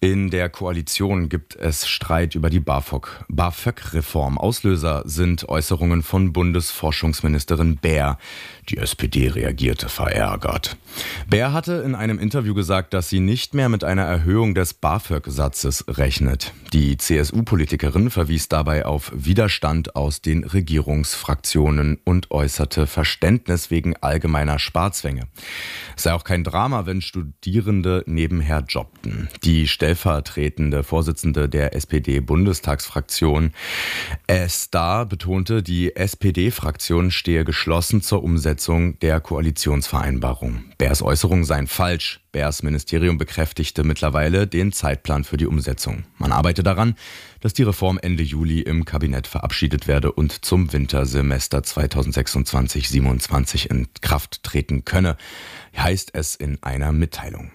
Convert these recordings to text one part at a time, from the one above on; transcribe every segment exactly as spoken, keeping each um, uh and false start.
In der Koalition gibt es Streit über die BAföG-Reform. Auslöser sind Äußerungen von Bundesforschungsministerin Baer. Die S P D reagierte verärgert. Baer hatte in einem Interview gesagt, dass sie nicht mehr mit einer Erhöhung des BAföG-Satzes rechnet. Die C S U-Politikerin verwies dabei auf Widerstand aus den Regierungsfraktionen und äußerte Verständnis wegen allgemeiner Sparzwänge. Es sei auch kein Drama, wenn Studierende nebenher jobbten. Die stellvertretende Vorsitzende der S P D-Bundestagsfraktion Esther betonte, die S P D-Fraktion stehe geschlossen zur Umsetzung der Koalitionsvereinbarung. Baers Äußerungen seien falsch. Baers Ministerium bekräftigte mittlerweile den Zeitplan für die Umsetzung. Man arbeite daran, dass die Reform Ende Juli im Kabinett verabschiedet werde und zum Wintersemester zweitausendsechsundzwanzig siebenundzwanzig in Kraft treten könne, heißt es in einer Mitteilung.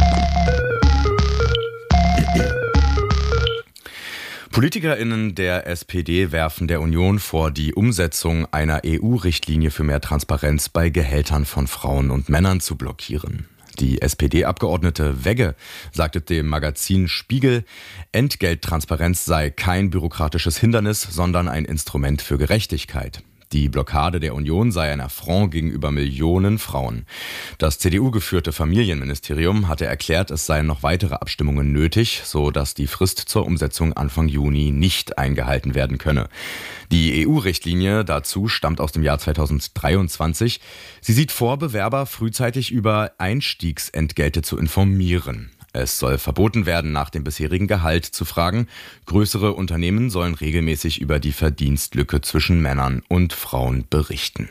PolitikerInnen der S P D werfen der Union vor, die Umsetzung einer E U-Richtlinie für mehr Transparenz bei Gehältern von Frauen und Männern zu blockieren. Die S P D-Abgeordnete Wegge sagte dem Magazin Spiegel, Entgelttransparenz sei kein bürokratisches Hindernis, sondern ein Instrument für Gerechtigkeit. Die Blockade der Union sei ein Affront gegenüber Millionen Frauen. Das C D U-geführte Familienministerium hatte erklärt, es seien noch weitere Abstimmungen nötig, so dass die Frist zur Umsetzung Anfang Juni nicht eingehalten werden könne. Die E U-Richtlinie dazu stammt aus dem Jahr zweitausenddreiundzwanzig. Sie sieht vor, Bewerber frühzeitig über Einstiegsentgelte zu informieren. Es soll verboten werden, nach dem bisherigen Gehalt zu fragen. Größere Unternehmen sollen regelmäßig über die Verdienstlücke zwischen Männern und Frauen berichten.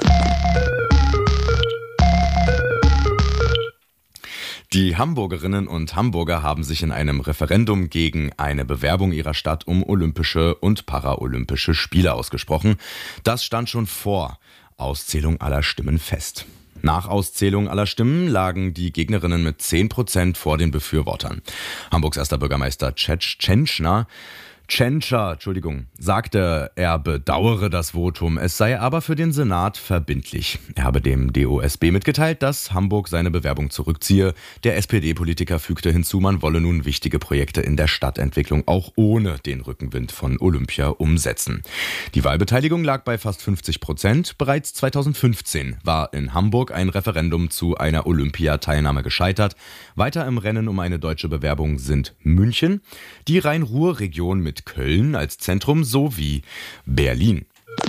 Die Hamburgerinnen und Hamburger haben sich in einem Referendum gegen eine Bewerbung ihrer Stadt um Olympische und Paralympische Spiele ausgesprochen. Das stand schon vor Auszählung aller Stimmen fest. Nach Auszählung aller Stimmen lagen die Gegnerinnen mit zehn Prozent vor den Befürwortern. Hamburgs erster Bürgermeister Czetsch Tschentschner Tschentscher, Entschuldigung, sagte, er bedauere das Votum, es sei aber für den Senat verbindlich. Er habe dem D O S B mitgeteilt, dass Hamburg seine Bewerbung zurückziehe. Der S P D-Politiker fügte hinzu, man wolle nun wichtige Projekte in der Stadtentwicklung auch ohne den Rückenwind von Olympia umsetzen. Die Wahlbeteiligung lag bei fast fünfzig Prozent. Bereits zweitausendfünfzehn war in Hamburg ein Referendum zu einer Olympiateilnahme gescheitert. Weiter im Rennen um eine deutsche Bewerbung sind München, die Rhein-Ruhr-Region mit Köln als Zentrum sowie Berlin.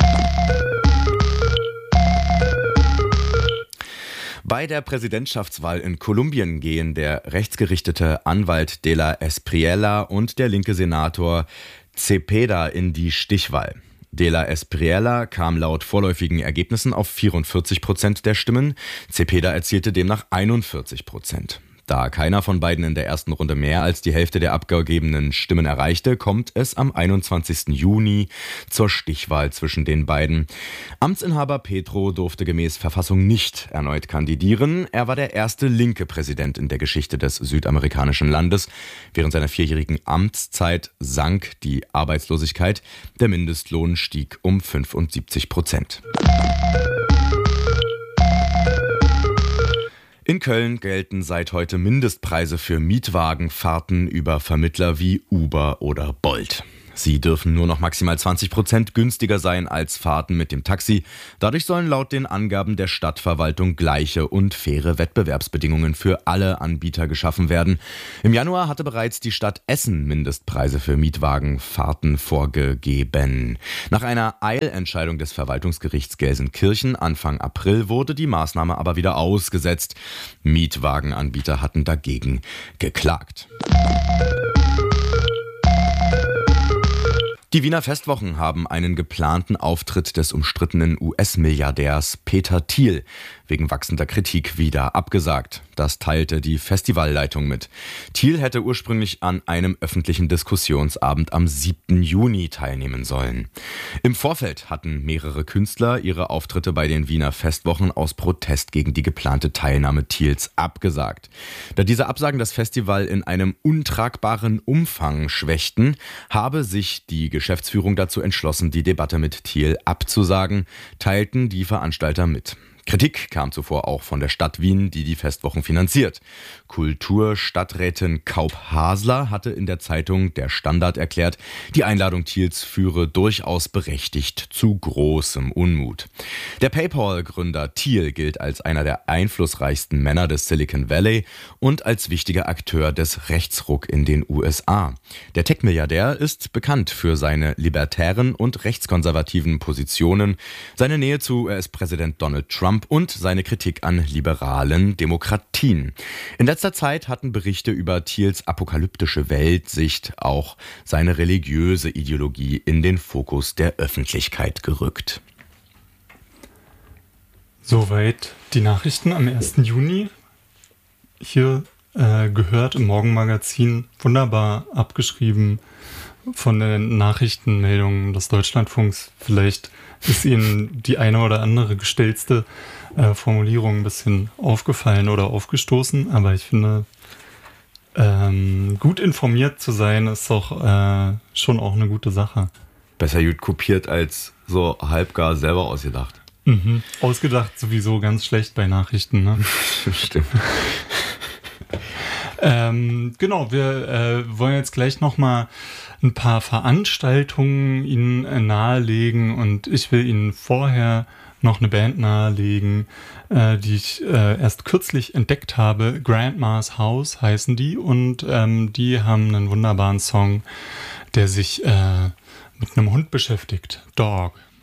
Bei der Präsidentschaftswahl in Kolumbien gehen der rechtsgerichtete Anwalt de la Espriella und der linke Senator Cepeda in die Stichwahl. De la Espriella kam laut vorläufigen Ergebnissen auf vierundvierzig Prozent der Stimmen, Cepeda erzielte demnach einundvierzig Prozent. Da keiner von beiden in der ersten Runde mehr als die Hälfte der abgegebenen Stimmen erreichte, kommt es am einundzwanzigsten Juni zur Stichwahl zwischen den beiden. Amtsinhaber Petro durfte gemäß Verfassung nicht erneut kandidieren. Er war der erste linke Präsident in der Geschichte des südamerikanischen Landes. Während seiner vierjährigen Amtszeit sank die Arbeitslosigkeit. Der Mindestlohn stieg um fünfundsiebzig Prozent. In Köln gelten seit heute Mindestpreise für Mietwagenfahrten über Vermittler wie Uber oder Bolt. Sie dürfen nur noch maximal zwanzig Prozent günstiger sein als Fahrten mit dem Taxi. Dadurch sollen laut den Angaben der Stadtverwaltung gleiche und faire Wettbewerbsbedingungen für alle Anbieter geschaffen werden. Im Januar hatte bereits die Stadt Essen Mindestpreise für Mietwagenfahrten vorgegeben. Nach einer Eilentscheidung des Verwaltungsgerichts Gelsenkirchen Anfang April wurde die Maßnahme aber wieder ausgesetzt. Mietwagenanbieter hatten dagegen geklagt. Die Wiener Festwochen haben einen geplanten Auftritt des umstrittenen U S-Milliardärs Peter Thiel wegen wachsender Kritik wieder abgesagt. Das teilte die Festivalleitung mit. Thiel hätte ursprünglich an einem öffentlichen Diskussionsabend am siebten Juni teilnehmen sollen. Im Vorfeld hatten mehrere Künstler ihre Auftritte bei den Wiener Festwochen aus Protest gegen die geplante Teilnahme Thiels abgesagt. Da diese Absagen das Festival in einem untragbaren Umfang schwächten, habe sich die Geschäftsführung dazu entschlossen, die Debatte mit Thiel abzusagen, teilten die Veranstalter mit. Kritik kam zuvor auch von der Stadt Wien, die die Festwochen finanziert. Kulturstadträtin Kaup-Hasler hatte in der Zeitung Der Standard erklärt, die Einladung Thiels führe durchaus berechtigt zu großem Unmut. Der PayPal-Gründer Thiel gilt als einer der einflussreichsten Männer des Silicon Valley und als wichtiger Akteur des Rechtsruck in den U S A. Der Tech-Milliardär ist bekannt für seine libertären und rechtskonservativen Positionen, seine Nähe zu U S-Präsident Donald Trump und seine Kritik an liberalen Demokratien. In letzter Zeit hatten Berichte über Thiels apokalyptische Weltsicht auch seine religiöse Ideologie in den Fokus der Öffentlichkeit gerückt. Soweit die Nachrichten am ersten Juni. Hier äh, gehört im Morgenmagazin, wunderbar abgeschrieben von den Nachrichtenmeldungen des Deutschlandfunks. Vielleicht ist Ihnen die eine oder andere gestellte äh, Formulierung ein bisschen aufgefallen oder aufgestoßen, aber ich finde, ähm, gut informiert zu sein, ist doch äh, schon auch eine gute Sache. Besser gut kopiert als so halbgar selber ausgedacht. Mhm. Ausgedacht sowieso ganz schlecht bei Nachrichten, ne? Stimmt. ähm, genau, wir äh, wollen jetzt gleich nochmal ein paar Veranstaltungen Ihnen äh, nahelegen und ich will Ihnen vorher noch eine Band nahelegen, äh, die ich äh, erst kürzlich entdeckt habe. Grandma's House heißen die und ähm, die haben einen wunderbaren Song, der sich äh, mit einem Hund beschäftigt. Dog.